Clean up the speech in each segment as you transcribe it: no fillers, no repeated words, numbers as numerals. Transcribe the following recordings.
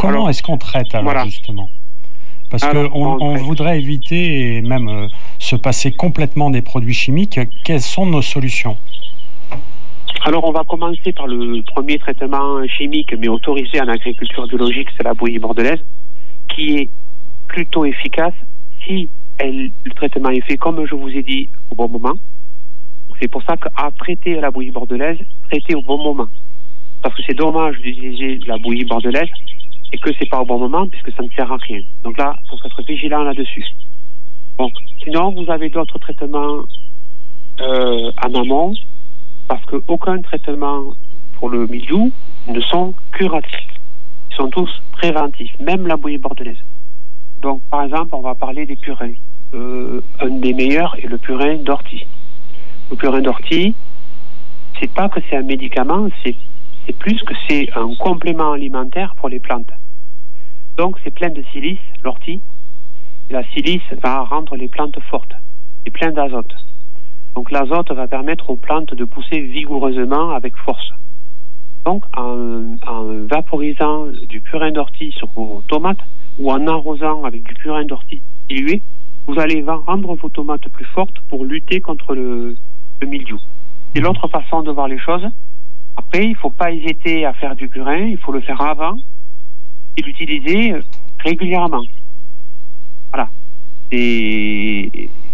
comment est-ce qu'on traite alors voilà. justement? Parce qu'on voudrait éviter et même se passer complètement des produits chimiques. Quelles sont nos solutions? Alors, on va commencer par le premier traitement chimique, mais autorisé en agriculture biologique, c'est la bouillie bordelaise, qui est plutôt efficace si le traitement est fait, comme je vous ai dit, au bon moment. C'est pour ça qu'à traiter la bouillie bordelaise, traiter au bon moment. Parce que c'est dommage d'utiliser de la bouillie bordelaise et que c'est pas au bon moment, puisque ça ne sert à rien. Donc là, il faut être vigilant là-dessus. Bon. Sinon, vous avez d'autres traitements en amont, parce qu'aucun traitement pour le mildiou ne sont curatifs. Ils sont tous préventifs, même la bouillie bordelaise. Donc, par exemple, on va parler des purins. Un des meilleurs est le purin d'ortie. Le purin d'ortie, c'est pas que c'est un médicament, c'est plus que c'est un complément alimentaire pour les plantes. Donc, c'est plein de silice, l'ortie. Et la silice va rendre les plantes fortes et plein d'azote. Donc, l'azote va permettre aux plantes de pousser vigoureusement avec force. Donc, en vaporisant du purin d'ortie sur vos tomates ou en arrosant avec du purin d'ortie dilué, vous allez rendre vos tomates plus fortes pour lutter contre le mildiou. C'est l'autre façon de voir les choses. Après, il ne faut pas hésiter à faire du purin, il faut le faire avant et l'utiliser régulièrement. Voilà. C'est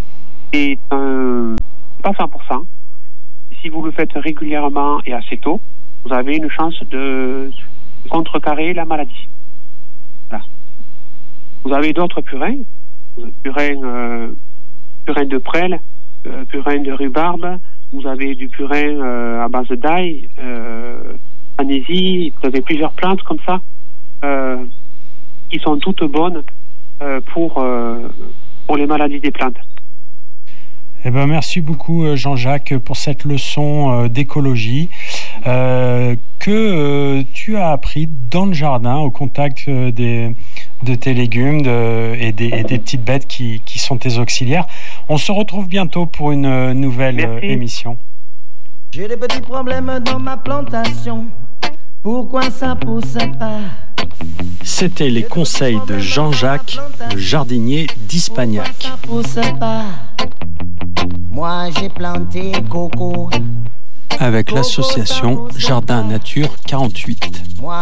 pas 100%. Si vous le faites régulièrement et assez tôt, vous avez une chance de contrecarrer la maladie. Voilà. Vous avez d'autres purins, purin de prêle, purin de rhubarbe, vous avez du purin à base d'ail, anésie, vous avez plusieurs plantes comme ça, qui sont toutes bonnes pour les maladies des plantes. Eh ben, merci beaucoup Jean-Jacques pour cette leçon d'écologie que tu as appris dans le jardin au contact de tes légumes et des petites bêtes qui sont tes auxiliaires. On se retrouve bientôt pour une nouvelle émission. J'ai des petits problèmes dans ma plantation. Pourquoi ça pousse pas? C'était les conseils de Jean-Jacques, le jardinier d'Ispagnac. Moi j'ai planté coco. Avec l'association Jardin Nature 48.